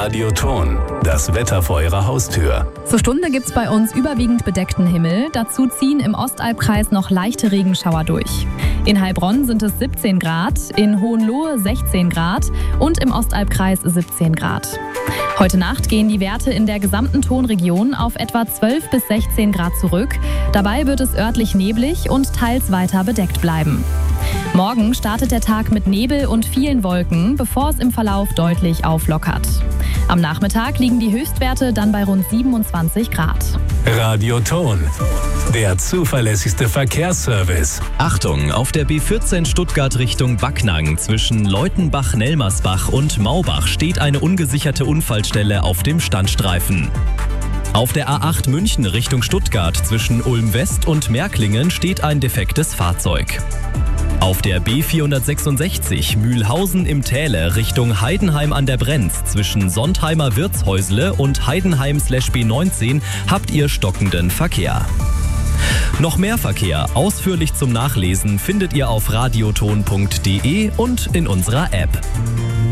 Radioton, das Wetter vor Ihrer Haustür. Zur Stunde gibt's bei uns überwiegend bedeckten Himmel. Dazu ziehen im Ostalbkreis noch leichte Regenschauer durch. In Heilbronn sind es 17 Grad, in Hohenlohe 16 Grad und im Ostalbkreis 17 Grad. Heute Nacht gehen die Werte in der gesamten Tonregion auf etwa 12 bis 16 Grad zurück. Dabei wird es örtlich neblig und teils weiter bedeckt bleiben. Morgen startet der Tag mit Nebel und vielen Wolken, bevor es im Verlauf deutlich auflockert. Am Nachmittag liegen die Höchstwerte dann bei rund 27 Grad. Radioton, der zuverlässigste Verkehrsservice. Achtung, auf der B14 Stuttgart Richtung Backnang zwischen Leutenbach-Nelmersbach und Maubach steht eine ungesicherte Unfallstelle auf dem Standstreifen. Auf der A8 München Richtung Stuttgart zwischen Ulm West und Märklingen steht ein defektes Fahrzeug. Auf der B466 Mühlhausen im Täle Richtung Heidenheim an der Brenz zwischen Sontheimer Wirtshäusle und Heidenheim/B19 habt ihr stockenden Verkehr. Noch mehr Verkehr ausführlich zum Nachlesen findet ihr auf radioton.de und in unserer App.